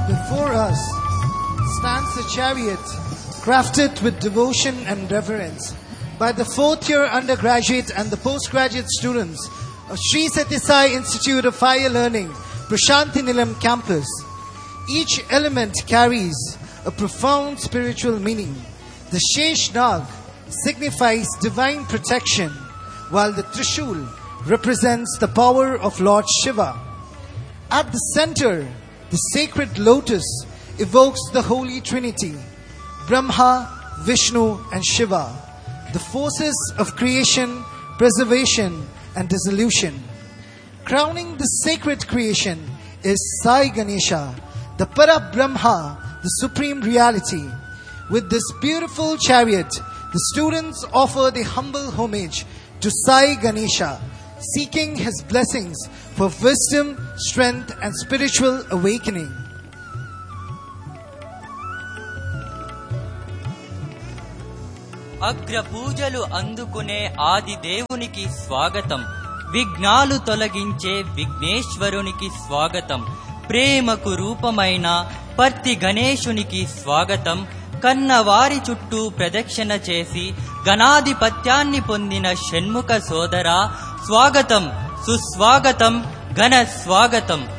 Before us stands a chariot crafted with devotion and reverence by the fourth-year undergraduate and the postgraduate students of Sri Sathya Sai Institute of Higher Learning, Prashanthi Nilam campus. Each element carries a profound spiritual meaning. The Shesh Nag signifies divine protection, while the Trishul represents the power of Lord Shiva. At the center, the sacred lotus evokes the Holy Trinity, Brahma, Vishnu and Shiva, the forces of creation, preservation and dissolution. Crowning the sacred creation is Sai Ganesha, the Para Brahma, the supreme reality. With this beautiful chariot, the students offer the humble homage to Sai Ganesha, seeking his blessings for wisdom, strength and spiritual awakening. అగ్ర పూజలు అందుకునే ఆది దేవునికి స్వాగతం. విఘ్నాలు తొలగించే విఘ్నేశ్వరునికి స్వాగతం. ప్రేమకు రూపమైన పర్తి గణేశునికి స్వాగతం. కన్నవారి చుట్టూ ప్రదక్షిణ చేసి గణాధిపత్యాన్ని పొందిన షణ్ముఖ సోదరా స్వాగతం, సుస్వాగతం, ఘన స్వాగతం.